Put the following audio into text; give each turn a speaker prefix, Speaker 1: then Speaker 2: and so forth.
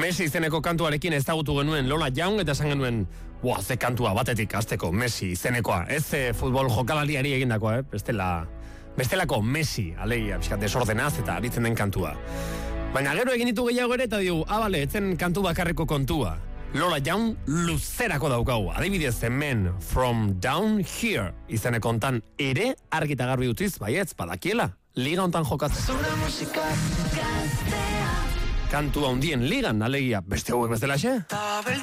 Speaker 1: Messi izeneko kantuarekin ezagutu genuen Lola Young eta esan genuen, ze kantua batetik hasteko Messi izenekoa. Ez futbol jokalariari egindakoa, bestelako Messi, alegia, pixkat desordenaz eta aritzen den kantua. Baina gero egin ditu gehiago ere eta diu, bale, etzen kantu bakarreko kontua. Lola Young luzerako daukau. Adibidez hemen From Down Here izeneko hontan ere argita garbi utziz, baietz, badakiela. Liga hontan jokatzen. Zure musika gaztea. Kantua hundien ligan, alegia, beste hauek bezalaxe?